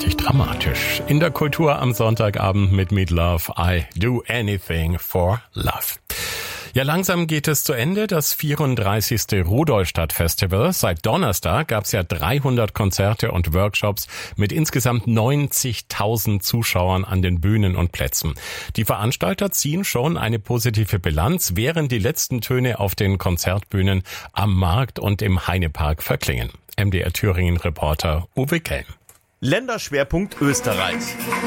richtig dramatisch. In der Kultur am Sonntagabend mit Meat Love, I Do Anything for Love. Ja, langsam geht es zu Ende, das 34. Rudolstadt-Festival. Seit Donnerstag gab es ja 300 Konzerte und Workshops mit insgesamt 90.000 Zuschauern an den Bühnen und Plätzen. Die Veranstalter ziehen schon eine positive Bilanz, während die letzten Töne auf den Konzertbühnen am Markt und im Heinepark verklingen. MDR Thüringen-Reporter Uwe Kelm. Länderschwerpunkt Österreich.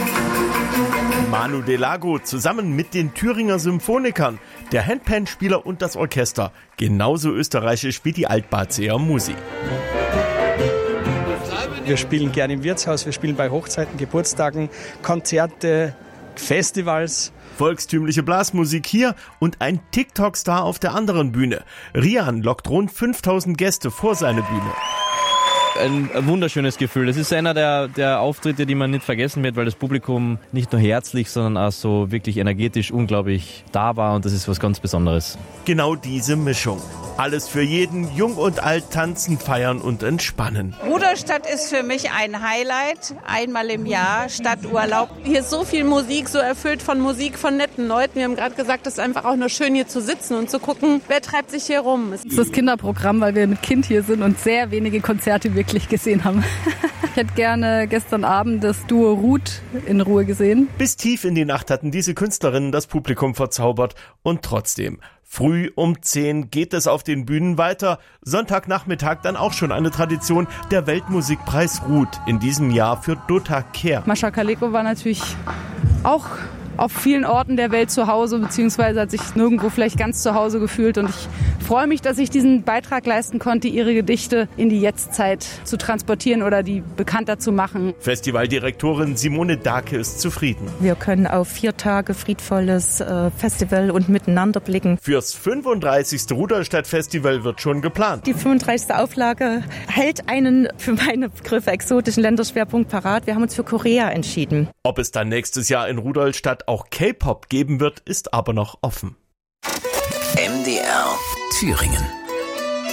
Manu Delago zusammen mit den Thüringer Symphonikern, der Handpan-Spieler und das Orchester. Genauso österreichisch wie die Altbazeer Musik. Wir spielen gerne im Wirtshaus, wir spielen bei Hochzeiten, Geburtstagen, Konzerte, Festivals. Volkstümliche Blasmusik hier und ein TikTok-Star auf der anderen Bühne. Rian lockt rund 5000 Gäste vor seine Bühne. Ein wunderschönes Gefühl. Das ist einer der Auftritte, die man nicht vergessen wird, weil das Publikum nicht nur herzlich, sondern auch so wirklich energetisch unglaublich da war und das ist was ganz Besonderes. Genau diese Mischung. Alles für jeden, jung und alt, tanzen, feiern und entspannen. Rudolstadt ist für mich ein Highlight, einmal im Jahr, Stadturlaub. Hier ist so viel Musik, so erfüllt von Musik, von netten Leuten. Wir haben gerade gesagt, es ist einfach auch nur schön hier zu sitzen und zu gucken, wer treibt sich hier rum. Es ist das Kinderprogramm, weil wir mit Kind hier sind und sehr wenige Konzerte wirklich gesehen haben. Ich hätte gerne gestern Abend das Duo Ruth in Ruhe gesehen. Bis tief in die Nacht hatten diese Künstlerinnen das Publikum verzaubert und trotzdem. Früh um 10 geht es auf den Bühnen weiter. Sonntagnachmittag dann auch schon eine Tradition, der Weltmusikpreis Ruth. In diesem Jahr für Dota Kehr. Mascha Kaleko war natürlich auch auf vielen Orten der Welt zu Hause, beziehungsweise hat sich nirgendwo vielleicht ganz zu Hause gefühlt. Und ich freue mich, dass ich diesen Beitrag leisten konnte, ihre Gedichte in die Jetztzeit zu transportieren oder die bekannter zu machen. Festivaldirektorin Simone Dake ist zufrieden. Wir können auf 4 Tage friedvolles Festival und miteinander blicken. Fürs 35. Rudolstadt-Festival wird schon geplant. Die 35. Auflage hält einen für meine Begriffe exotischen Länderschwerpunkt parat. Wir haben uns für Korea entschieden. Ob es dann nächstes Jahr in Rudolstadt auch K-Pop geben wird, ist aber noch offen. MDR Thüringen.